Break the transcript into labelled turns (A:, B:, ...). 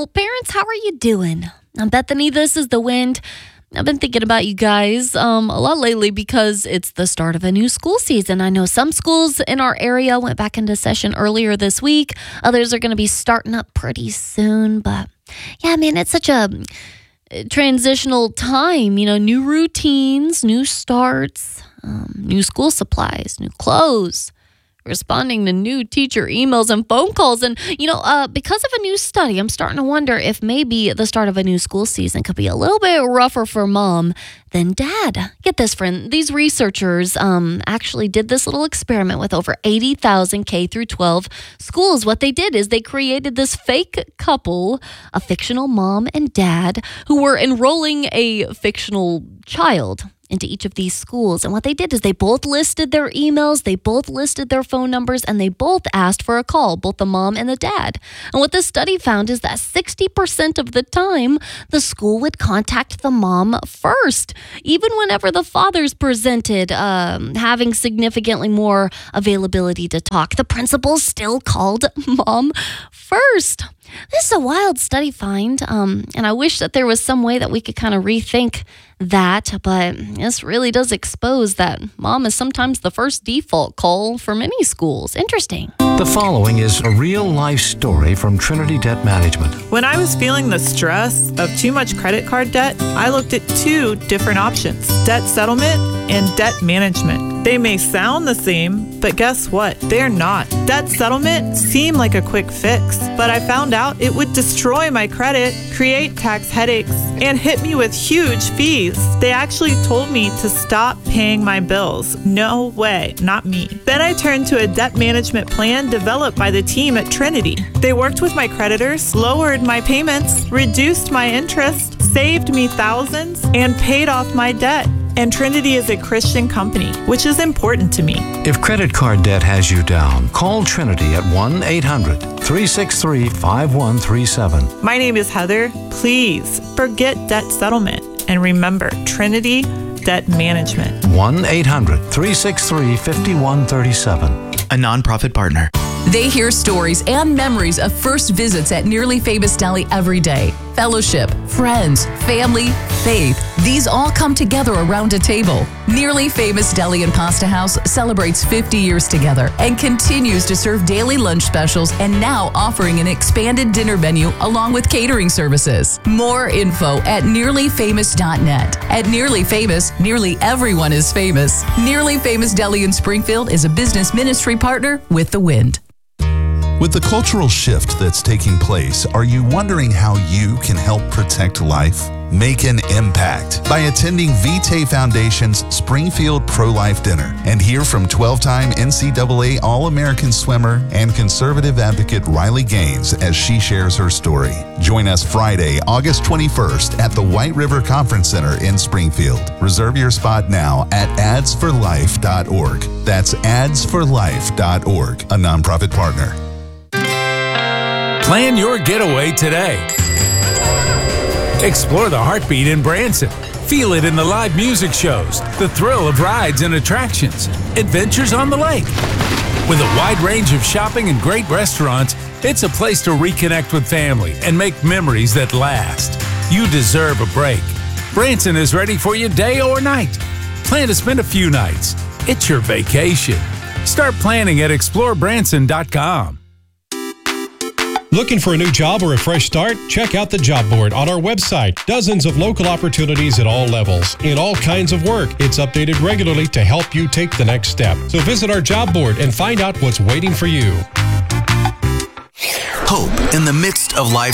A: Well, parents, how are you doing? I'm Bethany. This is The Wind. I've been thinking about you guys a lot lately because it's the start of a new school season. I know some schools in our area went back into session earlier this week. Others are going to be starting up pretty soon. But yeah, man, it's such a transitional time. You know, new routines, new starts, new school supplies, new clothes, responding to new teacher emails and phone calls. And, because of a new study, I'm starting to wonder if maybe the start of a new school season could be a little bit rougher for mom than dad. Get this, friend. These researchers actually did this little experiment with over 80,000 K through 12 schools. What they did is they created this fake couple, a fictional mom and dad, who were enrolling a fictional child into each of these schools. And what they did is they both listed their emails, they both listed their phone numbers, and they both asked for a call, both the mom and the dad. And what this study found is that 60% of the time, the school would contact the mom first, even whenever the fathers presented having significantly more availability to talk. The principal still called mom first. This is a wild study find, and I wish that there was some way that we could kind of rethink that, but this really does expose that mom is sometimes the first default call for many schools. Interesting.
B: The following is a real-life story from Trinity Debt Management.
C: When I was feeling the stress of too much credit card debt, I looked at two different options: debt settlement and debt management. They may sound the same, but guess what? They're not. Debt settlement seemed like a quick fix, but I found out it would destroy my credit, create tax headaches, and hit me with huge fees. They actually told me to stop paying my bills. No way, not me. Then I turned to a debt management plan developed by the team at Trinity. They worked with my creditors, lowered my payments, reduced my interest, saved me thousands, and paid off my debt. And Trinity is a Christian company, which is important to me.
B: If credit card debt has you down, call Trinity at 1-800-363-5137.
C: My name is Heather. Please forget debt settlement and remember Trinity Debt Management.
B: 1-800-363-5137.
D: A nonprofit partner.
E: They hear stories and memories of first visits at Nearly Famous Deli every day. Fellowship, friends, family, faith. These all come together around a table. Nearly Famous Deli and Pasta House celebrates 50 years together and continues to serve daily lunch specials and now offering an expanded dinner menu along with catering services. More info at nearlyfamous.net. At Nearly Famous, nearly everyone is famous. Nearly Famous Deli in Springfield is a business ministry partner with The Wind.
F: With the cultural shift that's taking place, are you wondering how you can help protect life? Make an impact by attending Vitae Foundation's Springfield Pro-Life Dinner and hear from 12-time NCAA All-American swimmer and conservative advocate Riley Gaines as she shares her story. Join us Friday, August 21st at the White River Conference Center in Springfield. Reserve your spot now at adsforlife.org. That's adsforlife.org, a nonprofit partner.
G: Plan your getaway today. Explore the heartbeat in Branson. Feel it in the live music shows, the thrill of rides and attractions, adventures on the lake. With a wide range of shopping and great restaurants, it's a place to reconnect with family and make memories that last. You deserve a break. Branson is ready for you day or night. Plan to spend a few nights. It's your vacation. Start planning at explorebranson.com.
H: Looking for a new job or a fresh start? Check out the job board on our website. Dozens of local opportunities at all levels, in all kinds of work. It's updated regularly to help you take the next step. So visit our job board and find out what's waiting for you.
D: Hope in the midst of life's